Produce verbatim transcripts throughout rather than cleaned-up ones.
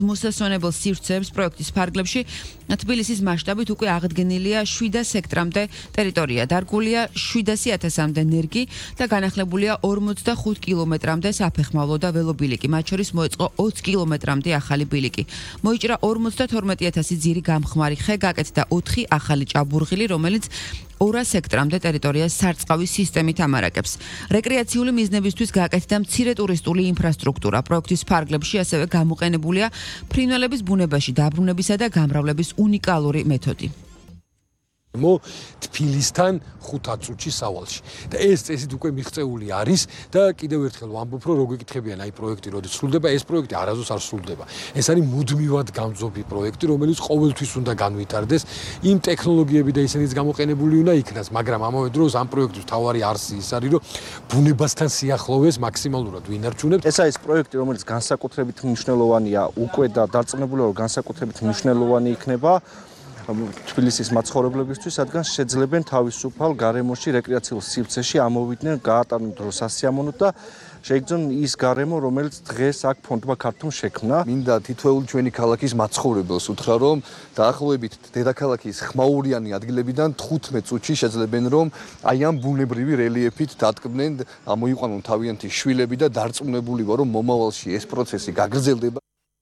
მოსასვენებელ სივრცეებს პროექტის ფარგლებში თბილისის მასშტაბით უკვე აღდგენილია შვიდას ჰექტრამდე ტერიტორია, დარგულია შვიდასი ათასამდე ნერგი და განახლებულია ორმოცდახუთ კილომეტრამდე საფეხმავლო და ველობილიკი, მათ შორის მოეწყო ოცი კილომეტრამდე ახალი ბილიკი. მოიჭრა ორმოცდათორმეტი ათასი ძირი გამხმარი ხე, გაკეთდა ოთხი ახალი ჭაბურღილი, რომელიც ორას ჰექტრამდე ტერიტორიას სარწყავის სისტემით ამარაგებს. რეკრეაციული მიზნებისთვის გაკეთდა მცირე ტურისტული ინფრასტრუქტურა. პროექტის ფარგლებში ასევე გამოყენებულია ფრინველების ბუნებაში დაბრუნებისა და გამრავლების უნიკალური მეთოდი. მო თბილისთან ხუთ წუთში სავალში და ეს წესით უკვე მიღწეული არის და კიდევ ერთხელ ვამბობ რომ როგორ გითხებიან აი პროექტი როდის სრულდება ეს პროექტი არასდროს არ სრულდება ეს არის მუდმივად გამძობი პროექტი რომელიც ყოველთვის უნდა განვითარდეს იმ ტექნოლოგიები და ისინიც გამოყენებული უნდა იქნას მაგრამ ამავე დროს ამ პროექტის თავარი არსი ის არის რომ ბუნებასთან სიახლოვეს მაქსიმალურად ვინარჩუნებთ ეს არის პროექტი რომელიც განსაკუთრებით მნიშვნელოვანია უკვე და დარწმუნებული ვარ განსაკუთრებით მნიშვნელოვანი იქნება თბილისის მაცხოვრებლებისთვის, რადგან შეძლებენ თავისუფალ გარემოში რეკრეაციულ სივრცეში ამოვიდნენ, გაატარონ დრო სასიამოვნოდ და შეიგრძნონ ის გარემო, რომელიც დღეს აქ ფონდმა ქართულმა შექმნა. მინდა თითოეული ჩვენი ქალაქის მაცხოვრებელს უთხრა, რომ დაახლოებით დედაქალაქის ხმაურიანი ადგილებიდან თხუთმეტ წუთში შეძლებენ, რომ აი ამ ბუნებრივი რელიეფით დატკბნენ, ამოიყვანონ თავიანთი შვილები და დარწმუნებული ვარ, რომ მომავალში ეს პროცესი გაგრძელდება.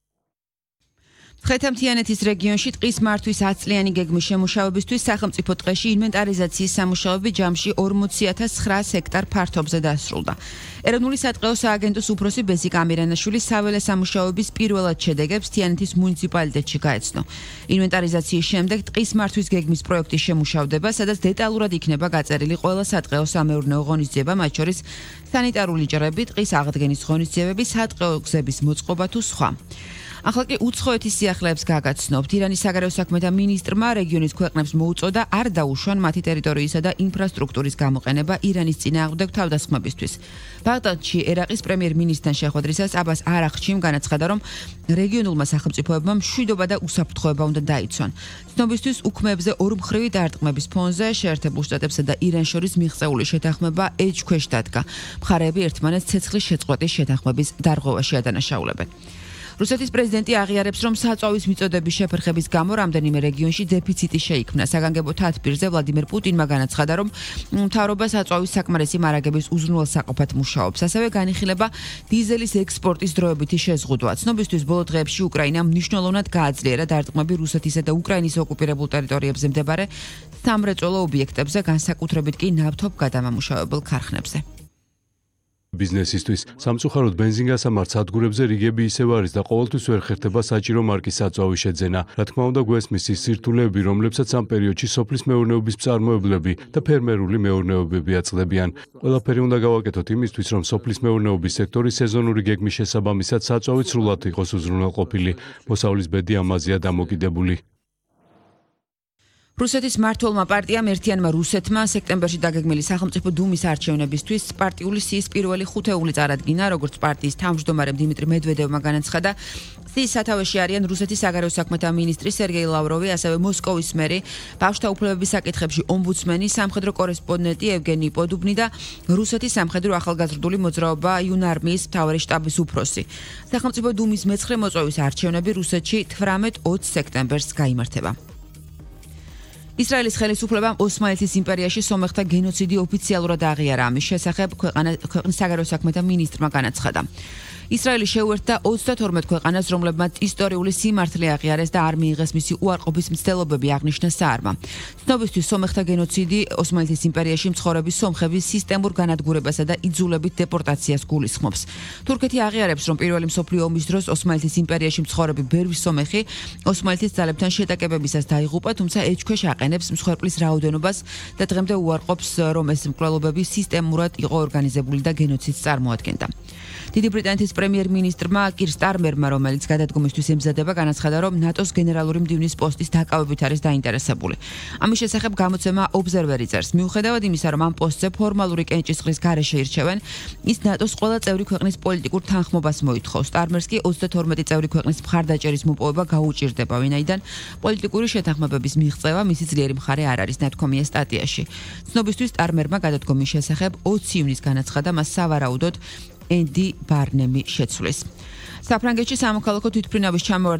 მცხეთა-მთიანეთის რეგიონში ტყის მართვის ათწლიანი გეგმის შემუშავებისთვის სახელმწიფო ტყეში ინვენტარიზაციის სამუშაოები ჯამში ორმოცი ათას ცხრაას ჰექტარ ფართობზე დასრულდა. ეროვნული სატყეო სააგენტოს უფროსი ბესიკა ამირანაშვილი საველე სამუშაოების პირველად შედეგებს თიანეთის მუნიციპალიტეტში გაეცნო. ინვენტარიზაციის შემდეგ ტყის მართვის გეგმის პროექტი შემუშავდება, სადაც დეტალურად იქნება გაწერილი ყველა სატყეო სამეურნეო ღონისძიება, მათ შორის სანიტარული ჭრები, ტყის აღდგენის ღონისძიებები, სატყეო გზების მოწყობა თუ სხვა. ახლა კი უცხოეთის სიახლეებს გაგაცნობთ. ირანის საგარეო საქმეთა მინისტრმა რეგიონის ქვეყნებს მოუწოდა არ დაუშვან მათი ტერიტორიისა და ინფრასტრუქტურის გამოყენება ირანის წინააღმდეგ თავდასხმებისთვის. ბაღდადში ერაყის პრემიერ-მინისტრთან შეხვედრისას აბას არაღჩიმ განაცხადა, რომ რეგიონულმა სახელმწიფოებმა მშვიდობა და უსაფრთხოება უნდა დაიცვან. ცნობისთვის უქმეებზე ორმხრივი დარტყმების ფონზე შეერთებულ შტატებსა და ირანს შორის მიღწეული შეთანხმება ეჭქვეშ დადგა. მხარეები ერთმანეთს ცეცხლის შეწყვეტის შეთანხმების დარღვევაში ადანაშაულებენ. რუსეთის პრეზიდენტი აღიარებს, რომ საწვავის მიწოდების შეფერხების გამო რამდენიმე რეგიონში დეფიციტი შეიქმნა. საგანგებო თათბირზე ვლადიმერ პუტინმა განაცხადა, რომ მთავრობა საწვავის საკმარისი მარაგების უზრუნველსაყოფად მუშაობს. ასევე განიხილება დიზელის ექსპორტის დროებითი შეზღუდვა. ცნობისთვის ბოლო დღეებში უკრაინამ მნიშვნელოვნად გააძლიერა დარტყმები რუსეთისა და უკრაინის ოკუპირებულ ტერიტორიებზე მდებარე სამრეწველო ობიექტებზე, განსაკუთრებით კი ნავთობგადამამუშავებელ ქარხნებზე. ბიზნესისთვის სამწუხაროდ ბენზინგასამართ სადგურებზე რიგები ისევ არის და ყოველთვის ვერ ხერხდება საჭირო მარკის საწვავის შეძენა. რა თქმა უნდა, გვესმის ის სირთულეები, რომლებსაც ამ პერიოდში სოფლის მეურნეობის მწარმოებლები და ფერმერული მეურნეობები აწყდებიან. ყველაფერი უნდა გავაკეთოთ იმისთვის, რომ სოფლის მეურნეობის სექტორი სეზონური გეგმის შესაბამისად საწვავით სრულად იყოს უზრუნველყოფილი. მოსავლის ბედი ამაზეა დამოკიდებული. რუსეთის მმართველმა პარტიამ ერთიანმა რუსეთმა სექტემბერში დაგეგმილი სახელმწიფო დუმის არჩევნებისთვის პარტიული სიის პირველი ხუთეული წარადგინა, როგორც პარტიის თავმჯდომარემ დიმიტრი მედვედევმა განაცხადა. სიის სათავეში არიან რუსეთის საგარეო საქმეთა მინისტრი სერგეი ლავროვი, ასევე მოსკოვის მერი, ბავშვთა უფლებების საკითხებში ომბუდსმენი, სამხედრო კორესპონდენტი ევგენი პოდუბნი და რუსეთის სამხედრო ახალგაზრდული მოძრაობა იუნარმიის მთავარი შტაბის უფროსი. სახელმწიფო დუმის მეცხრე მოწვევის არჩევნები რუსეთში თვრამეტ ოცი სექტემბერს გაიმართება. ისრაელის ხელისუფლებამ ოსმალეთის იმპერიაში სომეხთა გენოციდი ოფიციალურად აღიარა. ამის შესახებ ქვეყნის საგარეო საქმეთა მინისტრმა განაცხადა. ისრაელი შეუერთდა ოცდათორმეტ ქვეყანას, რომლებმაც ისტორიული სიმართლე აღიარეს და არ მიიღეს მისი უარყოფის მცდელობები, აღნიშნა საარმა. ცნობისთვის სომეხთა გენოციდი ოსმალეთის იმპერიაში მცხოვრები სომხების სისტემურ განადგურებასა და იძულებით დეპორტაციას გულისხმობს. თურქეთი აღიარებს, რომ პირველი მსოფლიო ომის დროს ოსმალეთის იმპერიაში მცხოვრები ბევრი სომეხი ოსმალეთის ძალებთან შეტაკებებისას დაიღუპა, თუმცა ეჭქვეშ აყენებს მსხვერპლის რაოდენობას და დღემდე უარყოფს, რომ ეს მკვლელობები სისტემურად იყო ორგანიზებული და გენოციდს წარმოადგენდა. დიდი ბრიტანეთის პრემიერ-მინისტრმა კირ სტარმერმა, რომელიც გადადგომისთვის ემზადება, განაცხადა, რომ ნატოს გენერალური მდივნის პოსტის დაკავებით არის დაინტერესებული. ამის შესახებ გამოცემა ობზერვერი წერს. მიუხედავად იმისა, რომ ამ პოსტზე ფორმალური კენჭისყრის გარეშე ირჩევენ, ის ნატოს ყველა წევრი ქვეყნის პოლიტიკურ თანხმობას მოითხოვს. სტარმერს კი ოცდათორმეტი წევრი ქვეყნის მხარდაჭერის მოპოვება გაუჭირდება, ვინაიდან პოლიტიკური შეთანხმებების მიღწევა მისი ძლიერი მხარე არ არის, ნათქვამია სტატიაში. ცნობისთვის სტარმერმა გადადგომის შესახებ ოცი ივნის განაცხადა, მას სავარაუდოდ ენდი ბარნემი შეცვლის. საფრანგეთში სამოქალაქო თვითმფრინავის ჩამოვარდნა